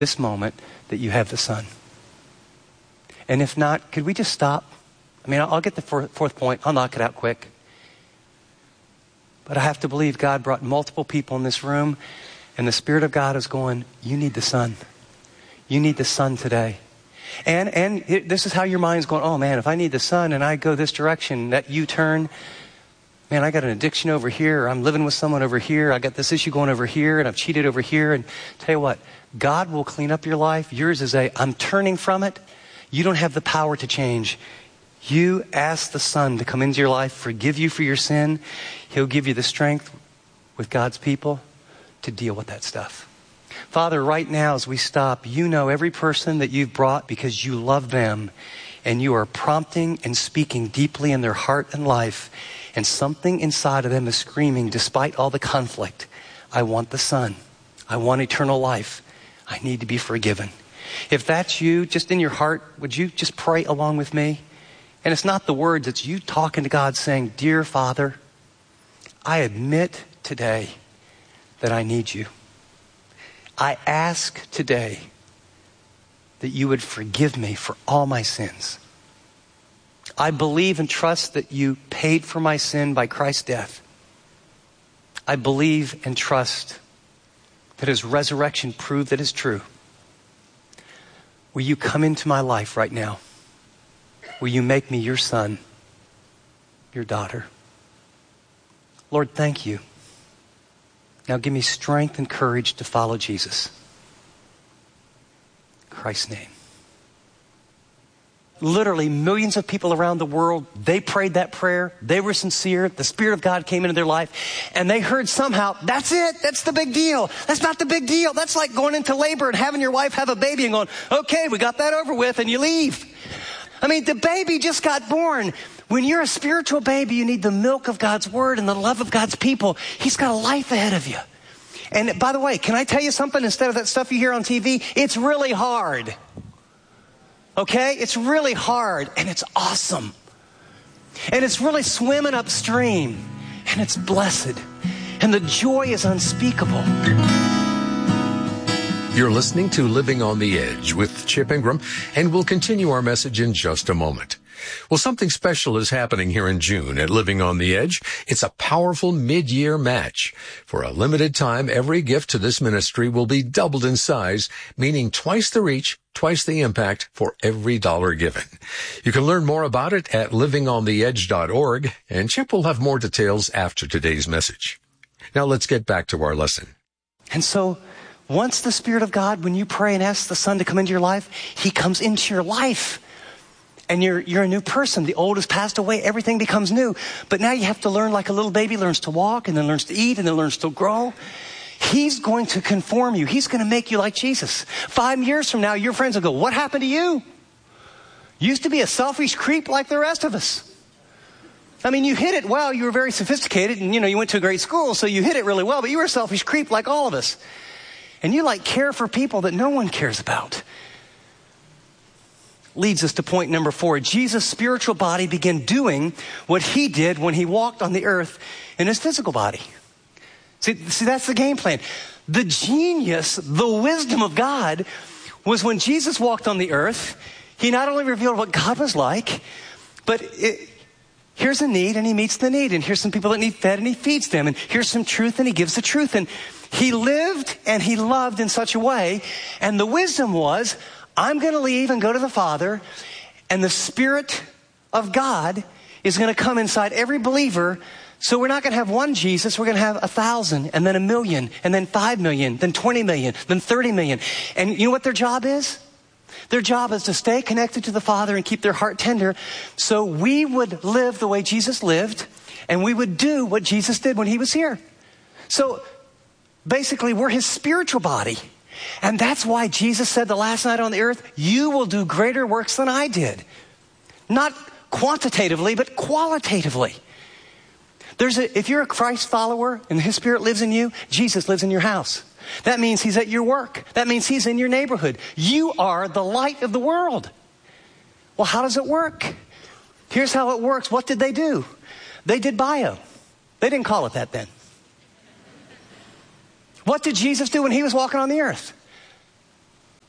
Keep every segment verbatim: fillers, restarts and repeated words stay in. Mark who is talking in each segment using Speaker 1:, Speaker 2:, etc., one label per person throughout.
Speaker 1: this moment that you have the Son? And if not, could we just stop? I mean, I'll get the fourth point. I'll knock it out quick. But I have to believe God brought multiple people in this room, and the Spirit of God is going, you need the Son. You need the Son today. And and it, this is how your mind's going, oh man, if I need the Son and I go this direction, that U-turn, man, I got an addiction over here, or I'm living with someone over here, I got this issue going over here, and I've cheated over here. And tell you what, God will clean up your life. Yours is a, I'm turning from it. You don't have the power to change. You ask the Son to come into your life, forgive you for your sin. He'll give you the strength with God's people to deal with that stuff. Father, right now as we stop, you know every person that you've brought because you love them, and you are prompting and speaking deeply in their heart and life, and something inside of them is screaming, despite all the conflict, I want the Son. I want eternal life. I need to be forgiven. If that's you, just in your heart, would you just pray along with me? And it's not the words, it's you talking to God saying, dear Father, I admit today that I need you. I ask today that you would forgive me for all my sins. I believe and trust that you paid for my sin by Christ's death. I believe and trust that his resurrection proved that it's true. Will you come into my life right now? Will you make me your son, your daughter? Lord, thank you. Now give me strength and courage to follow Jesus. In Christ's name. Literally millions of people around the world, they prayed that prayer. They were sincere. The Spirit of God came into their life, and they heard somehow, that's it. That's the big deal. That's not the big deal. That's like going into labor and having your wife have a baby and going, okay, we got that over with, and you leave. I mean, the baby just got born. When you're a spiritual baby, you need the milk of God's word and the love of God's people. He's got a life ahead of you. And by the way, can I tell you something? Instead of that stuff you hear on T V, it's really hard. Okay? It's really hard, and it's awesome. And it's really swimming upstream, and it's blessed. And the joy is unspeakable.
Speaker 2: You're listening to Living on the Edge with Chip Ingram, and we'll continue our message in just a moment. Well, something special is happening here in June at Living on the Edge. It's a powerful mid-year match. For a limited time, every gift to this ministry will be doubled in size, meaning twice the reach, twice the impact for every dollar given. You can learn more about it at living on the edge dot org, and Chip will have more details after today's message. Now let's get back to our lesson.
Speaker 1: And so, once the Spirit of God, when you pray and ask the Son to come into your life, he comes into your life. And you're you're a new person. The old has passed away. Everything becomes new. But now you have to learn like a little baby learns to walk, and then learns to eat, and then learns to grow. He's going to conform you. He's going to make you like Jesus. Five years from now, your friends will go, what happened to you? Used to be a selfish creep like the rest of us. I mean, you hit it well. You were very sophisticated, and you know, you went to a great school, so you hit it really well, but you were a selfish creep like all of us. And you like care for people that no one cares about. Leads us to point number four. Jesus' spiritual body began doing what he did when he walked on the earth in his physical body. See, see, that's the game plan. The genius, the wisdom of God was when Jesus walked on the earth, he not only revealed what God was like, but it, here's a need and he meets the need. And here's some people that need fed and he feeds them. And here's some truth and he gives the truth. And he lived and he loved in such a way. And the wisdom was, I'm going to leave and go to the Father, and the Spirit of God is going to come inside every believer. So we're not going to have one Jesus, we're going to have a thousand, and then a million, and then five million, then twenty million, then thirty million. And you know what their job is? Their job is to stay connected to the Father and keep their heart tender, so we would live the way Jesus lived, and we would do what Jesus did when he was here. So basically, we're his spiritual body. And that's why Jesus said the last night on the earth, you will do greater works than I did. Not quantitatively, but qualitatively. There's a, if you're a Christ follower and his Spirit lives in you, Jesus lives in your house. That means he's at your work. That means he's in your neighborhood. You are the light of the world. Well, how does it work? Here's how it works. What did they do? They did bio. They didn't call it that then. What did Jesus do when he was walking on the earth?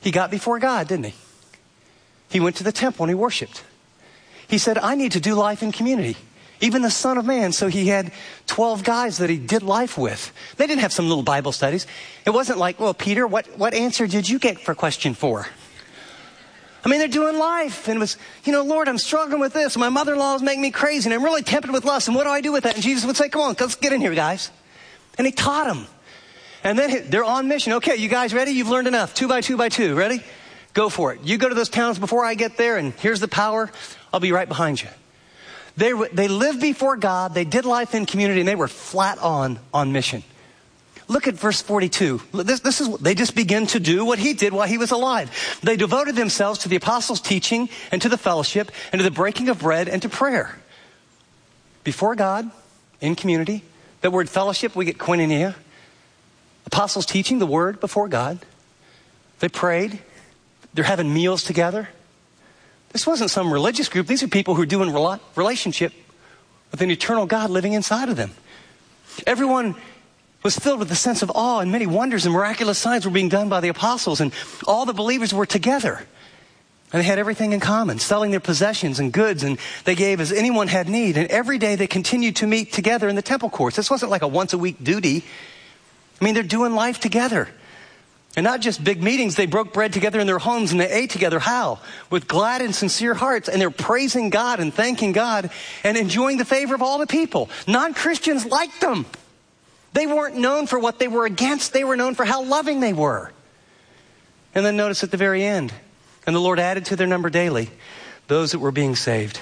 Speaker 1: He got before God, didn't he? He went to the temple and he worshiped. He said, I need to do life in community. Even the Son of Man. So he had twelve guys that he did life with. They didn't have some little Bible studies. It wasn't like, well, Peter, what, what answer did you get for question four? I mean, they're doing life. And it was, you know, Lord, I'm struggling with this. My mother-in-law is making me crazy. And I'm really tempted with lust. And what do I do with that? And Jesus would say, come on, let's get in here, guys. And he taught them. And then they're on mission. Okay, you guys ready? You've learned enough. Two by two by two. Ready? Go for it. You go to those towns before I get there. And here's the power. I'll be right behind you. They, they lived before God, they did life in community, and they were flat on on mission. Look at verse forty-two. This, this is, they just begin to do what he did while he was alive. They devoted themselves to the apostles' teaching and to the fellowship and to the breaking of bread and to prayer. Before God, in community. That word fellowship, we get koinonia. Apostles' teaching, the word before God. They prayed. They're having meals together. This wasn't some religious group. These are people who are doing rela- relationship with an eternal God living inside of them. Everyone was filled with a sense of awe, and many wonders and miraculous signs were being done by the apostles, and all the believers were together. And they had everything in common, selling their possessions and goods, and they gave as anyone had need. And every day they continued to meet together in the temple courts. This wasn't like a once-a-week duty. I mean, they're doing life together. And not just big meetings, they broke bread together in their homes and they ate together. How? With glad and sincere hearts. And they're praising God and thanking God and enjoying the favor of all the people. Non-Christians liked them. They weren't known for what they were against. They were known for how loving they were. And then notice at the very end, and the Lord added to their number daily those that were being saved.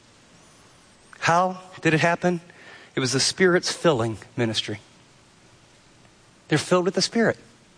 Speaker 1: How did it happen? It was the Spirit's filling ministry. They're filled with the Spirit.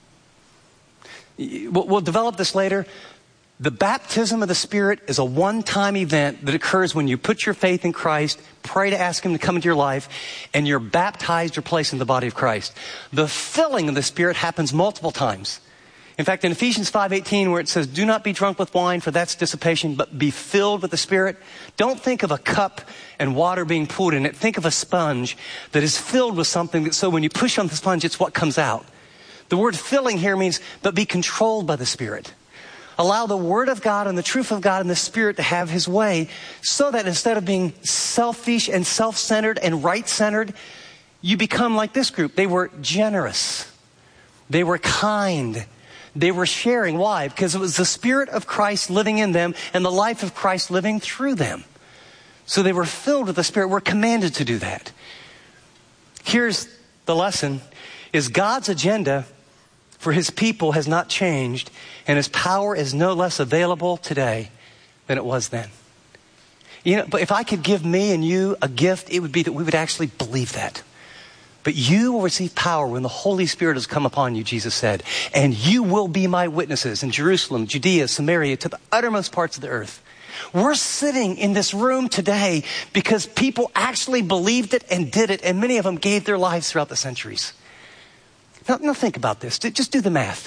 Speaker 1: We'll develop this later. The baptism of the Spirit is a one-time event that occurs when you put your faith in Christ, pray to ask Him to come into your life, and you're baptized or placed in the body of Christ. The filling of the Spirit happens multiple times. In fact, in Ephesians five eighteen, where it says, do not be drunk with wine, for that's dissipation, but be filled with the Spirit. Don't think of a cup and water being poured in it. Think of a sponge that is filled with something, that so when you push on the sponge, it's what comes out. The word filling here means, but be controlled by the Spirit. Allow the Word of God and the truth of God and the Spirit to have His way, so that instead of being selfish and self-centered and right-centered, you become like this group. They were generous. They were kind. They were sharing. Why? Because it was the Spirit of Christ living in them and the life of Christ living through them. So they were filled with the Spirit. We're commanded to do that. Here's the lesson, is God's agenda for His people has not changed, and His power is no less available today than it was then. You know, but if I could give me and you a gift, it would be that we would actually believe that. But you will receive power when the Holy Spirit has come upon you, Jesus said, and you will be my witnesses in Jerusalem, Judea, Samaria, to the uttermost parts of the earth. We're sitting in this room today because people actually believed it and did it, and many of them gave their lives throughout the centuries. Now, now think about this. Just do the math.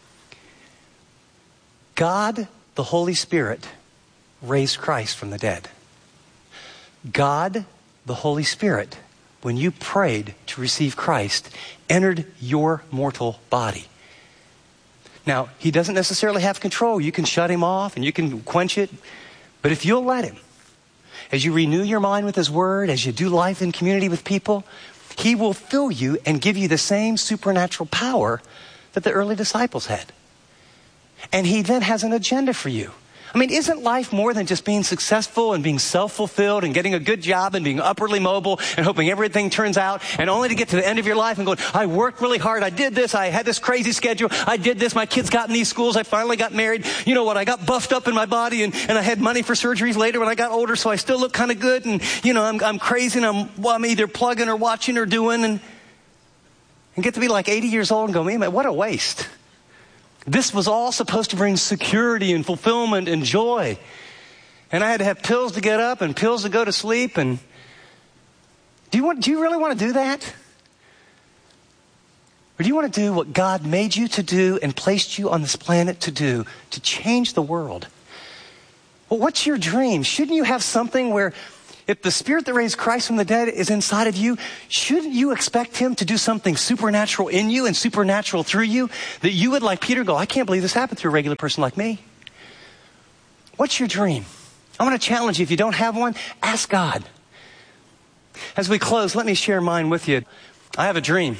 Speaker 1: God, the Holy Spirit, raised Christ from the dead. God, the Holy Spirit, when you prayed to receive Christ, entered your mortal body. Now, He doesn't necessarily have control. You can shut Him off and you can quench it. But if you'll let Him, as you renew your mind with His Word, as you do life in community with people, He will fill you and give you the same supernatural power that the early disciples had. And He then has an agenda for you. I mean, isn't life more than just being successful and being self-fulfilled and getting a good job and being upwardly mobile and hoping everything turns out, and only to get to the end of your life and going, I worked really hard, I did this, I had this crazy schedule, I did this, my kids got in these schools, I finally got married, you know what, I got buffed up in my body, and, and I had money for surgeries later when I got older, so I still look kind of good, and you know, I'm, I'm crazy, and I'm, well, I'm either plugging or watching or doing, and, and get to be like eighty years old and go, man, what a waste. This was all supposed to bring security and fulfillment and joy. And I had to have pills to get up and pills to go to sleep. And do you want, do you really want to do that? Or do you want to do what God made you to do and placed you on this planet to do, to change the world? Well, what's your dream? Shouldn't you have something where If the Spirit that raised Christ from the dead is inside of you, shouldn't you expect him to do something supernatural in you and supernatural through you, that you would, like Peter, go, I can't believe this happened through a regular person like me? What's your dream? I want to challenge you. If you don't have one, ask God. As we close, let me share mine with you. I have a dream,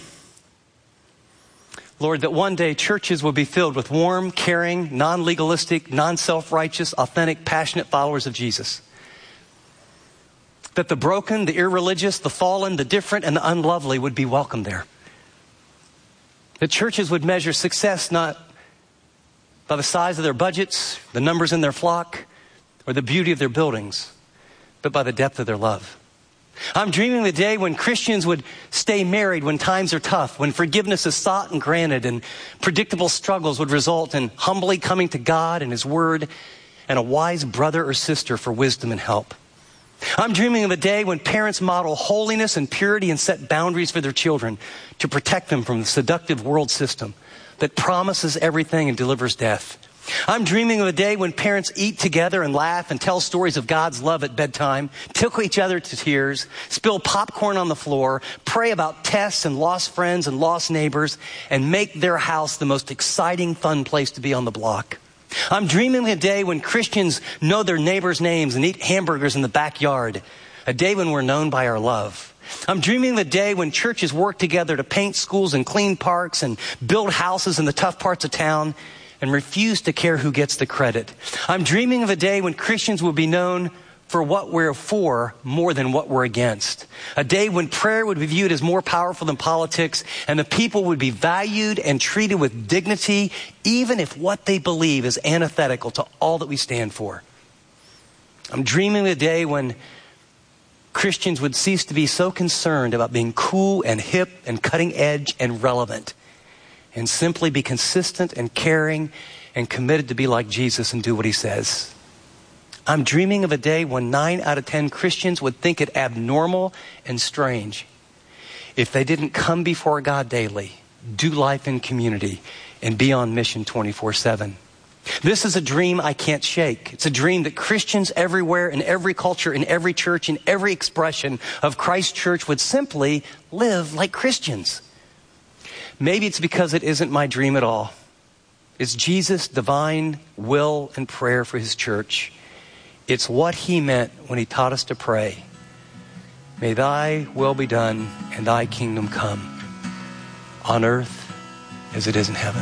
Speaker 1: Lord, that one day churches will be filled with warm, caring, non-legalistic, non-self-righteous, authentic, passionate followers of Jesus. That the broken, the irreligious, the fallen, the different, and the unlovely would be welcome there. That churches would measure success not by the size of their budgets, the numbers in their flock, or the beauty of their buildings, but by the depth of their love. I'm dreaming of the day when Christians would stay married when times are tough, when forgiveness is sought and granted, and predictable struggles would result in humbly coming to God and his word and a wise brother or sister for wisdom and help. I'm dreaming of a day when parents model holiness and purity and set boundaries for their children to protect them from the seductive world system that promises everything and delivers death. I'm dreaming of a day when parents eat together and laugh and tell stories of God's love at bedtime, tickle each other to tears, spill popcorn on the floor, pray about tests and lost friends and lost neighbors, and make their house the most exciting, fun place to be on the block. I'm dreaming of a day when Christians know their neighbors' names and eat hamburgers in the backyard. A day when we're known by our love. I'm dreaming of a day when churches work together to paint schools and clean parks and build houses in the tough parts of town and refuse to care who gets the credit. I'm dreaming of a day when Christians will be known for what we're for more than what we're against. A day when prayer would be viewed as more powerful than politics, and the people would be valued and treated with dignity, even if what they believe is antithetical to all that we stand for. I'm dreaming of a day when Christians would cease to be so concerned about being cool and hip and cutting edge and relevant, and simply be consistent and caring and committed to be like Jesus and do what he says. I'm dreaming of a day when nine out of ten Christians would think it abnormal and strange if they didn't come before God daily, do life in community, and be on mission twenty-four seven. This is a dream I can't shake. It's a dream that Christians everywhere, in every culture, in every church, in every expression of Christ Church would simply live like Christians. Maybe it's because it isn't my dream at all. It's Jesus' divine will and prayer for his church. It's what he meant when he taught us to pray. May thy will be done and thy kingdom come on earth as it is in heaven.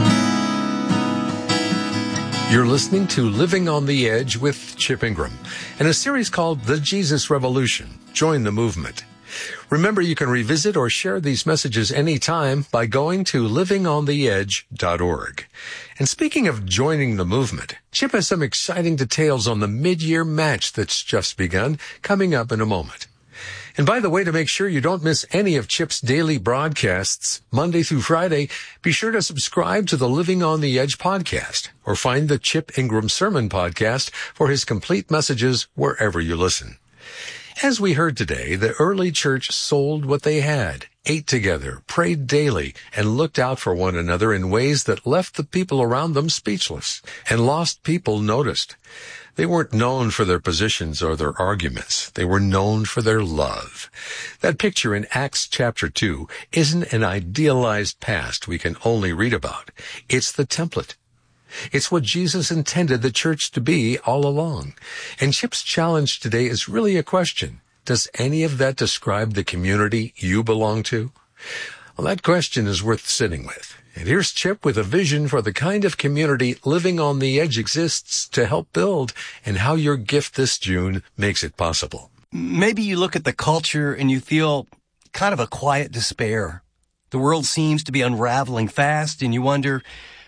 Speaker 2: You're listening to Living on the Edge with Chip Ingram in a series called The Jesus Revolution. Join the movement. Remember, you can revisit or share these messages anytime by going to living on the edge dot org. And speaking of joining the movement, Chip has some exciting details on the mid-year match that's just begun, coming up in a moment. And by the way, to make sure you don't miss any of Chip's daily broadcasts, Monday through Friday, be sure to subscribe to the Living on the Edge podcast or find the Chip Ingram Sermon podcast for his complete messages wherever you listen. As we heard today, the early church sold what they had, ate together, prayed daily, and looked out for one another in ways that left the people around them speechless, and lost people noticed. They weren't known for their positions or their arguments. They were known for their love. That picture in Acts chapter two isn't an idealized past we can only read about. It's the template. It's what Jesus intended the church to be all along. And Chip's challenge today is really a question. Does any of that describe the community you belong to? Well, that question is worth sitting with. And here's Chip with a vision for the kind of community Living on the Edge exists to help build, and how your gift this June makes it possible.
Speaker 1: Maybe you look at the culture and you feel kind of a quiet despair. The world seems to be unraveling fast, and you wonder,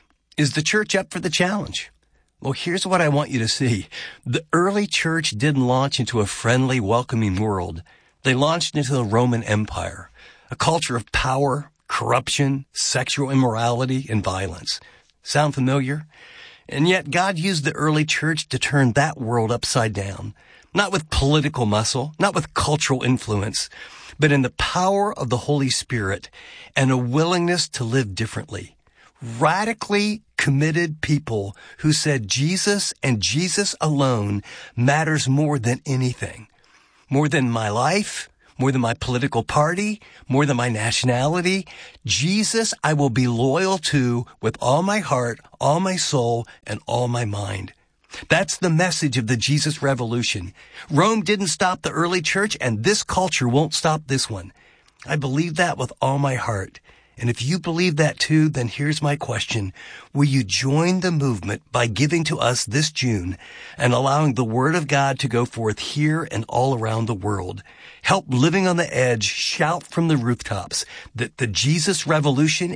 Speaker 1: is the church up for the challenge? Well, here's what I want you to see. The early church didn't launch into a friendly, welcoming world. They launched into the Roman Empire, a culture of power, corruption, sexual immorality, and violence. Sound familiar? And yet God used the early church to turn that world upside down. Not with political muscle, not with cultural influence, but in the power of the Holy Spirit and a willingness to live differently. Radically committed people who said Jesus and Jesus alone matters more than anything.
Speaker 3: more than my life, more than my political party, more than my nationality. Jesus, I will be loyal to with all my heart, all my soul, and all my mind. That's the message of the Jesus Revolution. Rome didn't stop the early church, and this culture won't stop this one. I believe that with all my heart. And if you believe that too, then here's my question. Will you join the movement by giving to us this June and allowing the Word of God to go forth here and all around the world? Help Living on the Edge shout from the rooftops that the Jesus Revolution